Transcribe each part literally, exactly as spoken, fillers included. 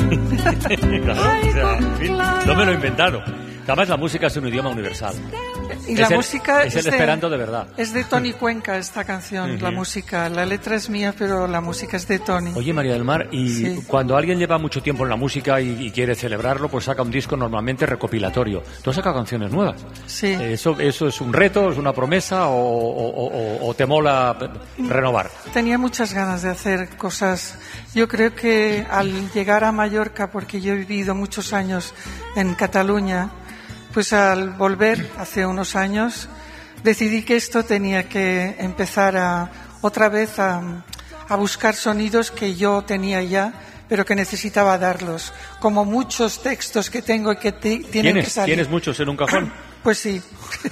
Claro, o sea, en fin, no me lo he inventado. Además, la música es un idioma universal. Y es la el, música es el es de, esperanto de verdad. Es de Toni Cuenca esta canción, uh-huh. La música. La letra es mía, pero la música es de Toni. Oye, María del Mar, y sí. Cuando alguien lleva mucho tiempo en la música y, y quiere celebrarlo, pues saca un disco normalmente recopilatorio. ¿Tú has sacado canciones nuevas? Sí. ¿Eso, eso es un reto, es una promesa o, o, o, o te mola renovar? Tenía muchas ganas de hacer cosas. Yo creo que al llegar a Mallorca, porque yo he vivido muchos años en Cataluña, pues al volver hace unos años decidí que esto tenía que empezar a otra vez a, a buscar sonidos que yo tenía ya, pero que necesitaba darlos, como muchos textos que tengo y que te, tienen que salir. ¿Tienes muchos en un cajón? Pues sí.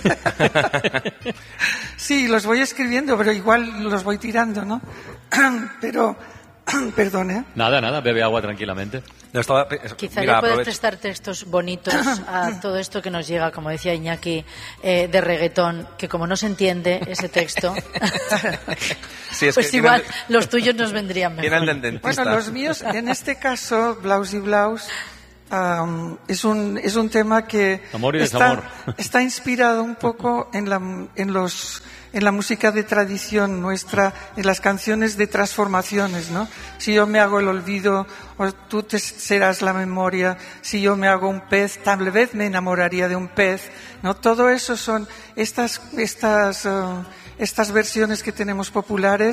Sí, los voy escribiendo, pero igual los voy tirando, ¿no? Pero perdón, ¿eh? Nada, nada, bebe agua tranquilamente. No, estaba, Quizá mira, le puedes aprovecho. prestar textos bonitos a todo esto que nos llega, como decía Iñaki, eh, de reggaetón, que como no se entiende ese texto, sí, es pues que igual tienen, los tuyos nos vendrían mejor. Bueno, los míos, en este caso, Blaus y Blaus, um, es un es un tema que Amor y está, desamor. está inspirado un poco en la en los en la música de tradición nuestra, en las canciones de transformaciones, ¿no? Si yo me hago el olvido, o tú te serás la memoria. Si yo me hago un pez, tal vez me enamoraría de un pez, ¿no? Todo eso son estas estas uh, estas versiones que tenemos populares